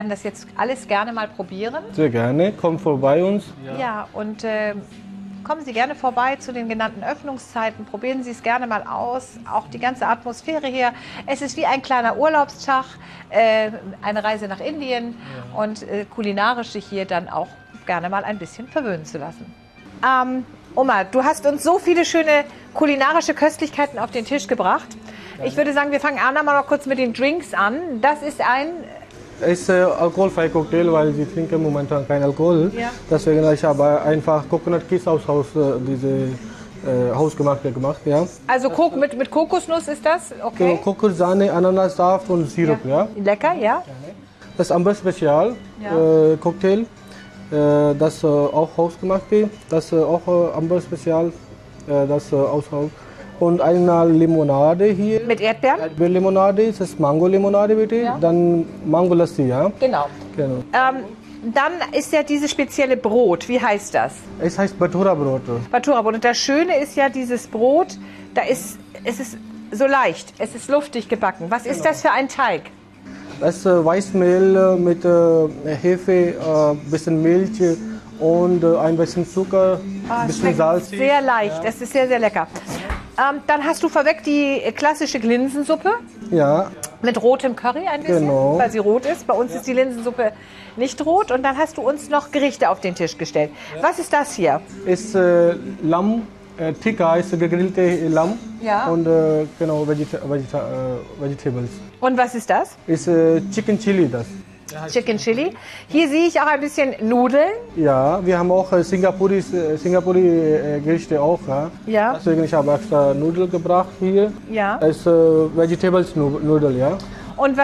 das jetzt alles gerne mal probieren. Sehr gerne, kommt vorbei uns. Ja, und kommen Sie gerne vorbei zu den genannten Öffnungszeiten. Probieren Sie es gerne mal aus. Auch die ganze Atmosphäre hier. Es ist wie ein kleiner Urlaubstag, eine Reise nach Indien und kulinarisch sich hier dann auch gerne mal ein bisschen verwöhnen zu lassen. Oma, du hast uns so viele schöne kulinarische Köstlichkeiten auf den Tisch gebracht. Ich würde sagen, wir fangen an mal noch kurz mit den Drinks an. Das ist ein... Es ist alkoholfreier Cocktail, weil sie trinken momentan kein Alkohol. Ja. Deswegen habe ich aber einfach Coconut Kiss aus Haus, diese hausgemachte gemacht. Ja. Also mit Kokosnuss ist das? Okay. Kokos, Sahne, Ananassaft und Sirup. Ja. Lecker, ja. Das ist Amber Spezial Cocktail. Das auch hausgemachte. Das auch Amber Spezial. Das aus Haus. Und eine Limonade hier. Mit Erdbeeren? Erdbeerlimonade, das ist Mango-Limonade bitte. Ja. Dann Mango-Lassi, ja. Genau. Dann ist ja dieses spezielle Brot. Wie heißt das? Es heißt Bhatura-Brot. Bhatura-Brot. Und das Schöne ist ja dieses Brot, es ist so leicht, es ist luftig gebacken. Was ist das für ein Teig? Das ist Weißmehl mit Hefe, bisschen Milch und ein bisschen Zucker, ein bisschen Salz. Sehr leicht, es ist sehr, sehr lecker. Dann hast du vorweg die klassische Linsensuppe. Ja. Mit rotem Curry ein bisschen, genau, weil sie rot ist. Bei uns ist die Linsensuppe nicht rot. Und dann hast du uns noch Gerichte auf den Tisch gestellt. Was ist das hier? Ist Lamm, Tikka ist gegrillte Lamm. Ja. Und genau, Vegetables. Und was ist das? Ist Chicken Chili das. Chicken Chili. Hier sehe ich auch ein bisschen Nudeln. Ja, wir haben auch Singapuri-Gerichte auch. Ja. Deswegen ich habe extra Nudeln gebracht hier. Ja. Das ist Vegetables Nudel, ja. Und